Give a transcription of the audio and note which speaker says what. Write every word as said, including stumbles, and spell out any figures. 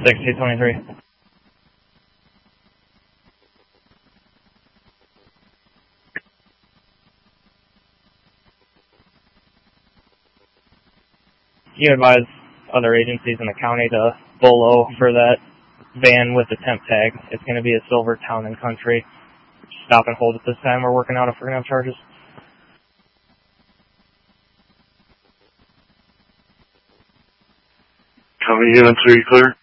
Speaker 1: six two twenty-three. You advise other agencies in the county to pull low for that van with the temp tag. It's going to be a Silver Town and Country. Stop and hold at this time. We're working out if we're going to have charges.
Speaker 2: County units, are you clear?